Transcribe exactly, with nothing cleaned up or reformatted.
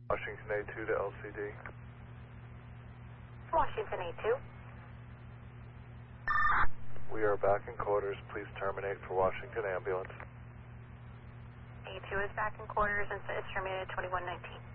Washington A two to L C D. Washington A two. We are back in quarters. Please terminate for Washington ambulance. A two is back in quarters and is terminated twenty-one nineteen.